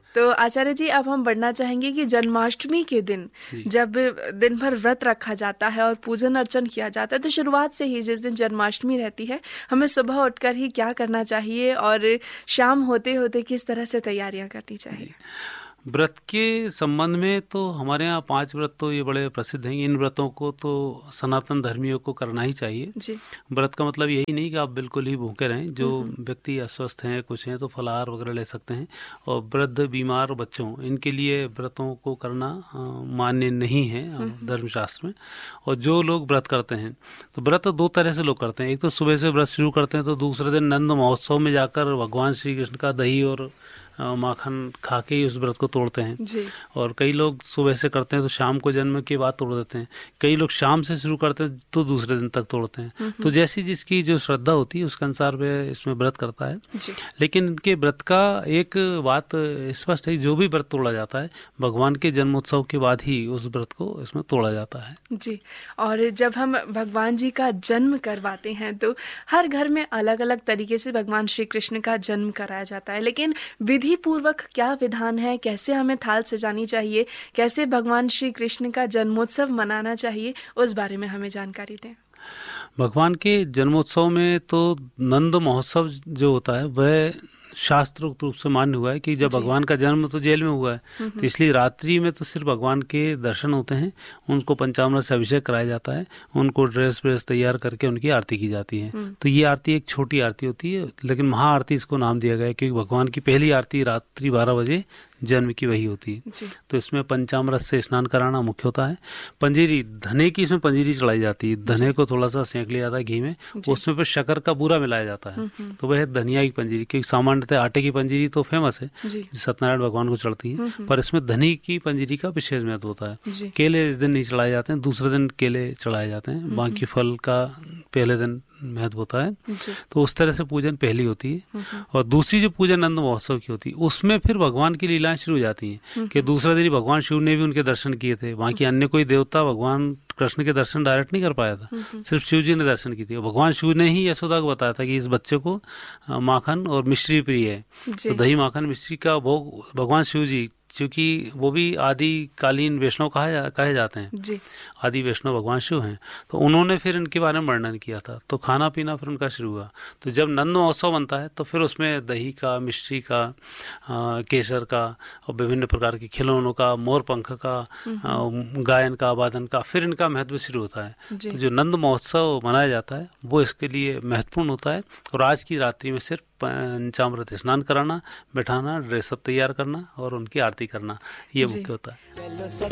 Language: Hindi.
तो आचार्य जी, अब हम बढ़ना चाहेंगे कि जन्माष्टमी के दिन जब दिन भर व्रत रखा जाता है और पूजन अर्चन किया जाता है, तो शुरुआत से ही जिस दिन जन्माष्टमी रहती है, हमें सुबह उठकर ही क्या करना चाहिए और शाम होते होते किस तरह से तैयारियां करनी चाहिए? व्रत के संबंध में तो हमारे यहाँ 5 व्रत तो ये बड़े प्रसिद्ध हैं। इन व्रतों को तो सनातन धर्मियों को करना ही चाहिए जी। व्रत का मतलब यही नहीं कि आप बिल्कुल ही भूखे रहें। जो व्यक्ति अस्वस्थ हैं, कुछ हैं, तो फलाहार वगैरह ले सकते हैं। और वृद्ध, बीमार, बच्चों, इनके लिए व्रतों को करना मान्य नहीं है धर्मशास्त्र में। और जो लोग व्रत करते हैं, तो व्रत 2 तरह से लोग करते हैं। एक तो सुबह से व्रत शुरू करते हैं, तो दूसरे दिन नंद महोत्सव में जाकर भगवान श्री कृष्ण का दही और माखन खा के ही उस व्रत को तोड़ते हैं जी। और कई लोग सुबह से करते हैं तो शाम को जन्म के बाद तोड़ देते हैं। कई लोग शाम से शुरू करते हैं तो दूसरे दिन तक तोड़ते हैं। तो जैसी जिसकी जो श्रद्धा होती है उसके अनुसार वह इसमें व्रत करता है जी। लेकिन इनके व्रत का एक बात स्पष्ट है, जो भी व्रत तोड़ा जाता है भगवान के जन्मोत्सव के बाद ही उस व्रत को इसमें तोड़ा जाता है जी। और जब हम भगवान जी का जन्म करवाते हैं तो हर घर में अलग अलग तरीके से भगवान श्री कृष्ण का जन्म कराया जाता है, लेकिन विधि पूर्वक क्या विधान है, कैसे हमें थाल सजानी चाहिए, कैसे भगवान श्री कृष्ण का जन्मोत्सव मनाना चाहिए, उस बारे में हमें जानकारी दें। भगवान के जन्मोत्सव में तो नंद महोत्सव जो होता है वह शास्त्रोक्त रूप से मान्य हुआ है कि जब भगवान का जन्म तो जेल में हुआ है, तो इसलिए रात्रि में तो सिर्फ भगवान के दर्शन होते हैं। उनको पंचामृत से अभिषेक कराया जाता है, उनको ड्रेस व्रेस तैयार करके उनकी आरती की जाती है। तो ये आरती एक छोटी आरती होती है, लेकिन महाआरती इसको नाम दिया गया है क्योंकि भगवान की पहली आरती रात्रि 12 बजे जन्म की वही होती है। तो इसमें पंचामृत से स्नान कराना मुख्य होता है। पंजीरी, धने की इसमें पंजीरी चढ़ाई जाती है। धने को थोड़ा सा सेंक लिया जाता है घी में, उसमें फिर शक्कर का बूरा मिलाया जाता है, तो वह धनिया की पंजीरी। क्योंकि सामान्यतः आटे की पंजीरी तो फेमस है, सत्यनारायण भगवान को चढ़ती है, पर इसमें धनी की पंजीरी का विशेष महत्व होता है। केले इस दिन नहीं चढ़ाए जाते हैं, दूसरे दिन केले चढ़ाए जाते हैं, बाकी फल का पहले दिन महत्व होता है। तो उस तरह से पूजन पहली होती है। और दूसरी जो पूजन नंद महोत्सव की होती है, उसमें फिर भगवान की लीलाएं शुरू हो जाती हैं कि दूसरे दिन ही भगवान शिव ने भी उनके दर्शन किए थे। वहाँ की अन्य कोई देवता भगवान कृष्ण के दर्शन डायरेक्ट नहीं कर पाया था, सिर्फ शिव जी ने दर्शन की थी। भगवान शिव ने ही यशोदा को बताया था कि इस बच्चे को माखन और मिश्री प्रिय है, तो दही माखन मिश्री का भोग भगवान शिव जी, क्योंकि वो भी आदिकालीन वैष्णव कहे जाते हैं जी। आदि वैष्णव भगवान शिव हैं, तो उन्होंने फिर इनके बारे में वर्णन किया था। तो खाना पीना फिर उनका शुरू हुआ। तो जब नंद महोत्सव बनता है तो फिर उसमें दही का, मिश्री का, केसर का और विभिन्न प्रकार के खिलौनों का, मोर पंख का, गायन का, वादन का, फिर इनका महत्व शुरू होता है। तो जो नंद महोत्सव मनाया जाता है वो इसके लिए महत्वपूर्ण होता है। और आज की रात्रि में सिर्फ पंचामृत स्नान कराना, बैठाना, ड्रेसअप तैयार करना और उनकी आरती करना, ये मुख्य होता है।